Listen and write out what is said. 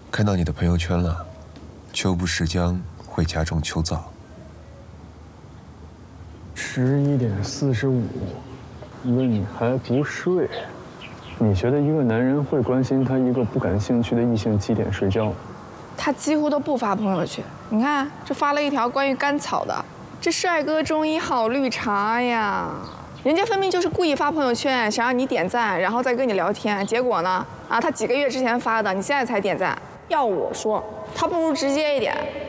看到你的朋友圈了，秋不时将会加重秋燥。 11:45，一个女孩不睡。你觉得一个男人会关心他一个不感兴趣的异性几点睡觉？ 他几乎都不发朋友圈。你看，这发了一条关于甘草的，这帅哥中医好绿茶呀！人家分明就是故意发朋友圈，想让你点赞，然后再跟你聊天。结果呢，他几个月之前发的，你现在才点赞。要我说，他不如直接一点，